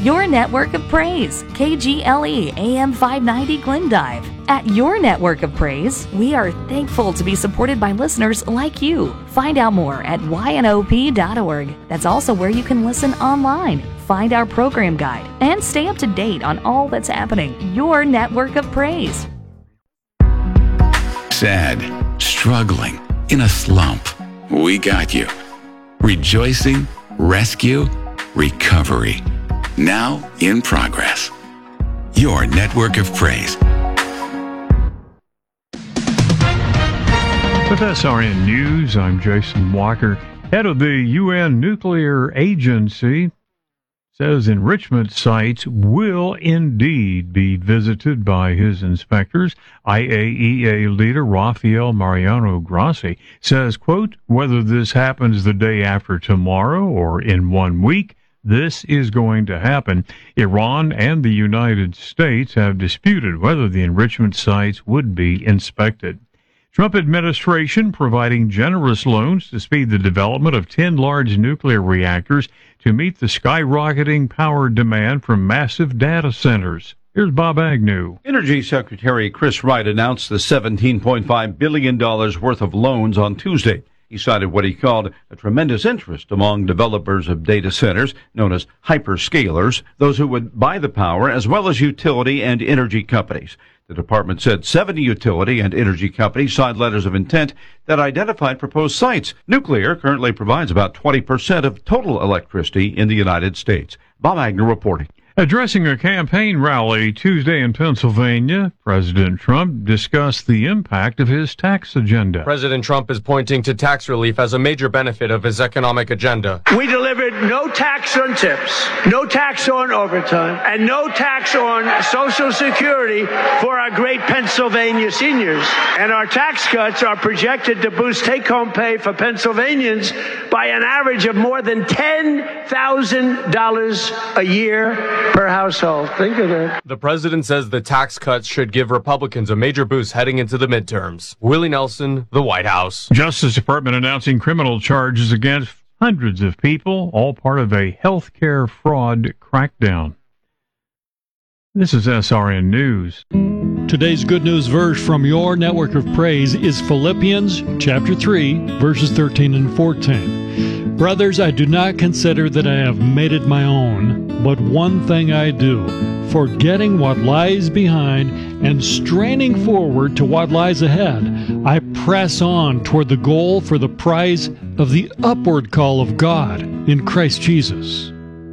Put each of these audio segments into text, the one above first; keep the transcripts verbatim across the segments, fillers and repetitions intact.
Your network of praise, K G L E A M five ninety Glendive. At Your Network of Praise, we are thankful to be supported by listeners like you. Find out more at Y N O P dot org. That's also where you can listen online, find our program guide, and stay up to date on all that's happening. Your Network of Praise. Sad, struggling, in a slump. We got you. Rejoicing, rescue, recovery. Now in progress. Your Network of Praise. With S R N News, I'm Jason Walker. Head of the U N Nuclear Agency says enrichment sites will indeed be visited by his inspectors. I A E A leader Rafael Mariano Grossi says, quote, whether this happens the day after tomorrow or in one week, this is going to happen. Iran and the United States have disputed whether the enrichment sites would be inspected. Trump administration providing generous loans to speed the development of ten large nuclear reactors to meet the skyrocketing power demand from massive data centers. Here's Bob Agnew. Energy Secretary Chris Wright announced the seventeen point five billion dollars worth of loans on Tuesday. He cited what he called a tremendous interest among developers of data centers, known as hyperscalers, those who would buy the power, as well as utility and energy companies. The department said seventy utility and energy companies signed letters of intent that identified proposed sites. Nuclear currently provides about twenty percent of total electricity in the United States. Bob Agnew reporting. Addressing a campaign rally Tuesday in Pennsylvania, President Trump discussed the impact of his tax agenda. President Trump is pointing to tax relief as a major benefit of his economic agenda. We delivered no tax on tips, no tax on overtime, and no tax on Social Security for our great Pennsylvania seniors. And our tax cuts are projected to boost take-home pay for Pennsylvanians by an average of more than ten thousand dollars a year per household. Think of that. The president says the tax cuts should give Republicans a major boost heading into the midterms. Willie Nelson, the White House. Justice Department announcing criminal charges against hundreds of people, all part of a healthcare fraud crackdown. This is S R N News. Today's good news verse from Your Network of Praise is Philippians chapter three, verses thirteen and fourteen. Brothers, I do not consider that I have made it my own, but one thing I do, forgetting what lies behind and straining forward to what lies ahead, I press on toward the goal for the prize of the upward call of God in Christ Jesus.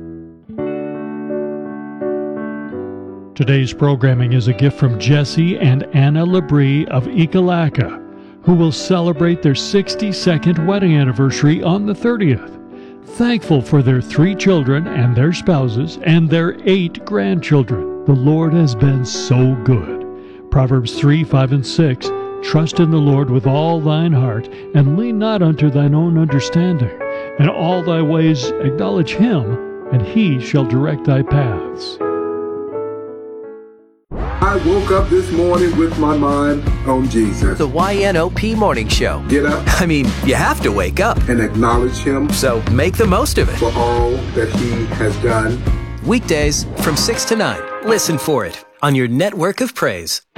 Today's programming is a gift from Jesse and Anna Labrie of Ekalaka, who will celebrate their sixty-second wedding anniversary on the thirtieth. Thankful for their three children and their spouses and their eight grandchildren. The Lord has been so good. Proverbs three, five, and six, trust in the Lord with all thine heart, and lean not unto thine own understanding. In all thy ways acknowledge him, and he shall direct thy paths. I woke up this morning with my mind on Jesus. The Y N O P Morning Show. Get up. I mean, you have to wake up. And acknowledge him. So make the most of it. For all that he has done. Weekdays from six to nine. Listen for it on your network of praise.